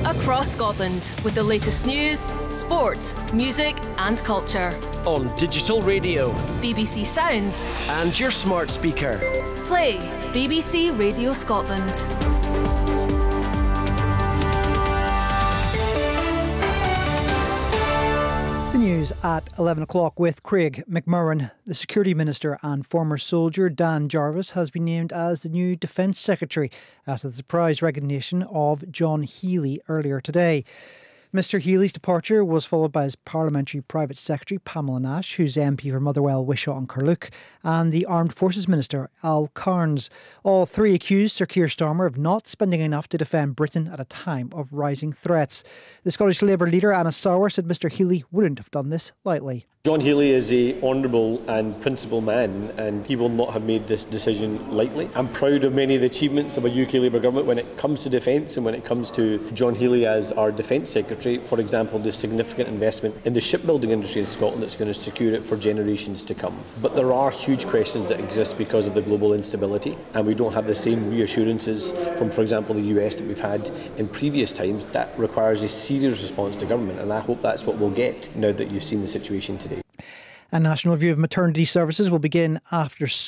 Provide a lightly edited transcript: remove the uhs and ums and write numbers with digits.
across Scotland with the latest news, sport, music and culture. On digital radio, BBC Sounds and your smart speaker. Play BBC Radio Scotland. The news at 11 o'clock with Craig McMurran. The Security Minister and former soldier Dan Jarvis has been named as the new Defence Secretary after the surprise resignation of John Healey earlier today. Mr Healey's departure was followed by his Parliamentary Private Secretary Pamela Nash, who's MP for Motherwell, Wishaw and Carluke, and the Armed Forces Minister Al Carnes. All three accused Sir Keir Starmer of not spending enough to defend Britain at a time of rising threats. The Scottish Labour leader Anna Sauer said Mr Healey wouldn't have done this lightly. John Healey is a honourable and principled man, and he will not have made this decision lightly. I'm proud of many of the achievements of a UK Labour government when it comes to defence and when it comes to John Healey as our Defence Secretary. For example, the significant investment in the shipbuilding industry in Scotland that's going to secure it for generations to come. But there are huge questions that exist because of the global instability, and we don't have the same reassurances from, for example, the US that we've had in previous times. That requires a serious response to government, and I hope that's what we'll get now that you've seen the situation today. A national review of maternity services will begin after